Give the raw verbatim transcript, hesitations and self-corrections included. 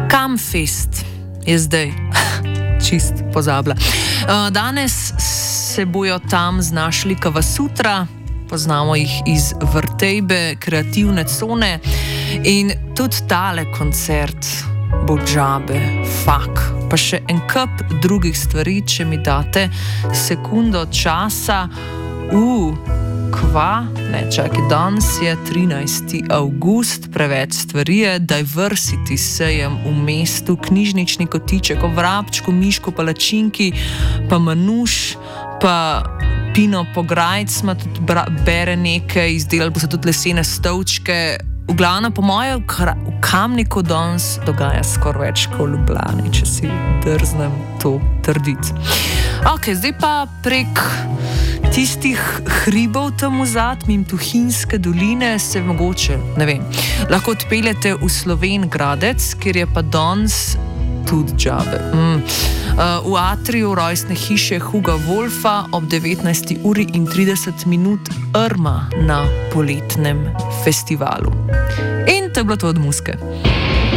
Kamfest je zdaj. Čist pozabila. Danes se bojo tam znašli Kavasutra, poznamo jih iz Vrtejbe, kreativne cone, in tudi tale koncert bo džabe, fak. Pa še en kup drugih stvari, če mi date sekundo časa. U, kva? Ne, čakaj, danes je trinajsti avgust, preveč stvari je, Diversity sejem v mestu, knjižnični kotiček, o vrabčku, miško, palačinki, pa manuš, pa Pino Pograjc ima tudi bere nekaj, izdelali bo se tudi lesene stolčke. V glavnem, po moje, v Kamniku danes dogaja skoraj več kot v Ljubljani, če si drznem to trditi. Ok, zdaj pa prek tistih hribov tam vzad, mimo Tuhinjske doline, se mogoče, ne vem, lahko odpeljete v Slovenj Gradec, kjer je pa danes tudi džabe. Mm. Uh, v atriju rojstne hiše Huga Wolfa ob devetnajsti uri in trideset minut Irma na poletnem festivalu. In to je bilo to od Muske.